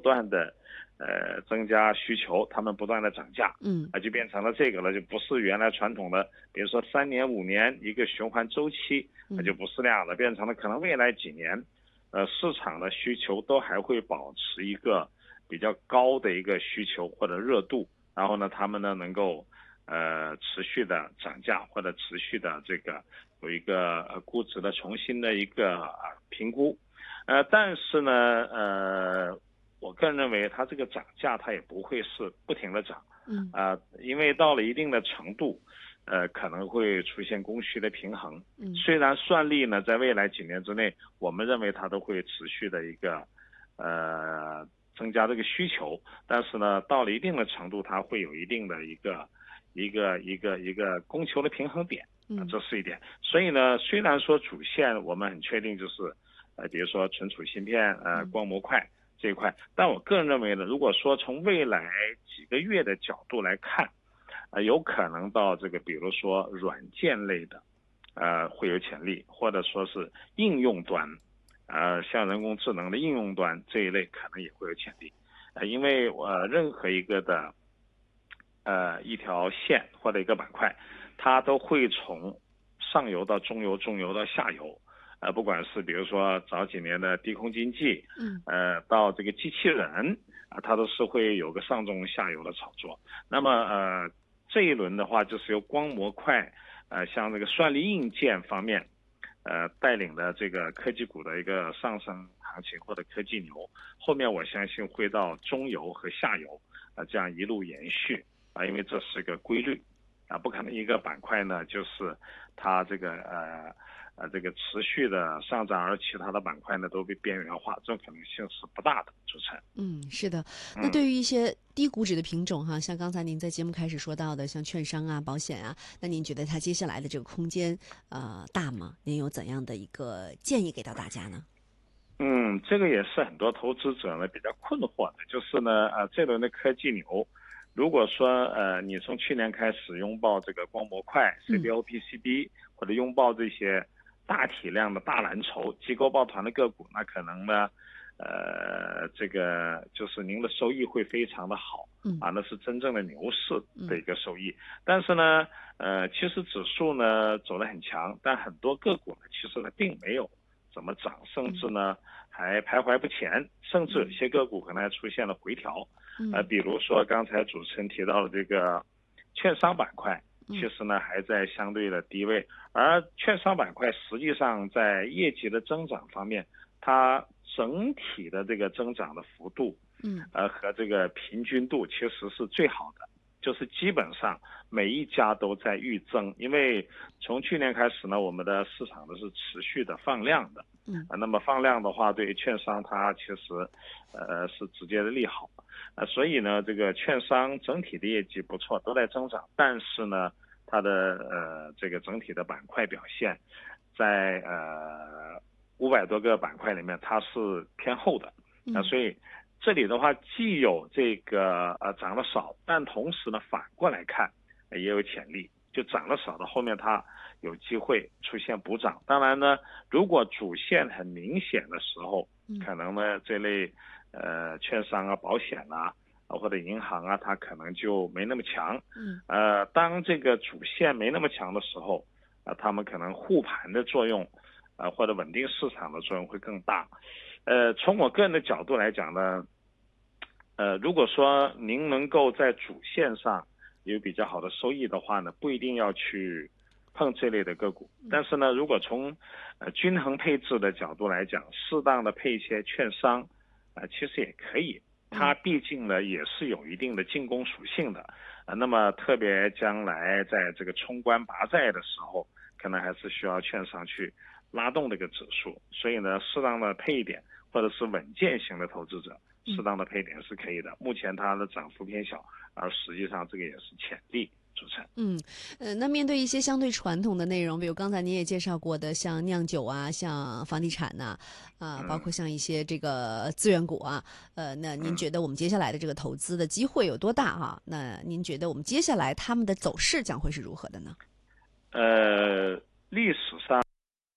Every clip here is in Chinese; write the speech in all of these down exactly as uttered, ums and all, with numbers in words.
断的呃增加需求，他们不断的涨价， 嗯啊，就变成了这个了，就不是原来传统的，比如说三年五年一个循环周期，那就不是那样的，变成了可能未来几年，呃，市场的需求都还会保持一个比较高的一个需求或者热度，然后呢，他们呢能够呃持续的涨价或者持续的这个有一个呃估值的重新的一个啊评估，呃，但是呢，呃。我个人认为，它这个涨价，它也不会是不停的涨， 嗯啊、呃，因为到了一定的程度，呃，可能会出现供需的平衡。 嗯， 虽然算力呢，在未来几年之内，我们认为它都会持续的一个，呃，增加这个需求，但是呢，到了一定的程度，它会有一定的一个，一个一个一个供求的平衡点，啊、 嗯这是一点。所以呢，虽然说主线我们很确定就是，呃，比如说存储芯片，呃，光模块。这一块，但我个人认为呢，如果说从未来几个月的角度来看，呃，有可能到这个，比如说软件类的，呃，会有潜力，或者说是应用端，呃，像人工智能的应用端这一类可能也会有潜力，呃，因为呃，任何一个的，呃，一条线或者一个板块，它都会从上游到中游，中游到下游。呃，不管是比如说早几年的低空经济， 嗯， 呃，到这个机器人啊，它都是会有个上中下游的炒作。那么呃，这一轮的话，就是由光模块，呃，像这个算力硬件方面，呃，带领的这个科技股的一个上升行情或者科技牛，后面我相信会到中游和下游，啊、呃，这样一路延续啊、呃，因为这是个规律啊，不可能一个板块呢就是它这个呃。呃，这个持续的上涨，而其他的板块呢都被边缘化，这种可能性是不大的。主持人， 嗯，是的。那嗯对于一些低估值的品种哈，像刚才您在节目开始说到的，像券商啊、保险啊，那您觉得它接下来的这个空间呃大吗？您有怎样的一个建议给到大家呢？ 嗯，这个也是很多投资者呢比较困惑的，就是呢，呃，这轮的科技牛，如果说呃你从去年开始拥抱这个光模块、C D O、P C B，或者拥抱这些大体量的大蓝筹、机构抱团的个股，那可能呢，呃，这个就是您的收益会非常的好， 嗯啊，那是真正的牛市的一个收益。但是呢，呃，其实指数呢走得很强，但很多个股呢，其实呢并没有怎么涨，甚至呢还徘徊不前，甚至有些个股可能还出现了回调。呃，比如说刚才主持人提到的这个券商板块。其实呢还在相对的低位，而券商板块实际上在业绩的增长方面，它整体的这个增长的幅度， 嗯， 呃和这个平均度其实是最好的，就是基本上每一家都在预增，因为从去年开始呢，我们的市场呢是持续的放量的， 嗯， 呃，那么放量的话，对于券商它其实呃是直接的利好。呃，所以呢，这个券商整体的业绩不错，都在增长，但是呢，它的呃这个整体的板块表现，在呃五百多个板块里面，它是偏后的，啊、呃，所以这里的话，既有这个呃涨得少，但同时呢，反过来看、呃、也有潜力，就涨得少的后面它有机会出现补涨。当然呢，如果主线很明显的时候，可能呢这类。呃，券商啊、保险啊，或者银行啊，它可能就没那么强。 嗯， 呃，当这个主线没那么强的时候，啊、呃，他们可能护盘的作用，啊、呃，或者稳定市场的作用会更大。呃，从我个人的角度来讲呢，呃，如果说您能够在主线上有比较好的收益的话呢，不一定要去碰这类的个股。但是呢，如果从呃均衡配置的角度来讲，适当的配一些券商，啊、呃，其实也可以。它毕竟呢也是有一定的进攻属性的，呃，那么特别将来在这个冲关拔寨的时候，可能还是需要券商去拉动这个指数。所以呢，适当的配一点，或者是稳健型的投资者，适当的配点是可以的。目前它的涨幅偏小，而实际上这个也是潜力。主持人， 嗯，呃，那面对一些相对传统的内容，比如刚才您也介绍过的，像酿酒啊，像房地产呐、啊，啊，包括像一些这个资源股啊，呃，那您觉得我们接下来的这个投资的机会有多大啊？那您觉得我们接下来他们的走势将会是如何的呢？ 呃，历史上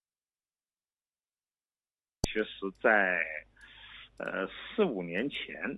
其实在呃四五年前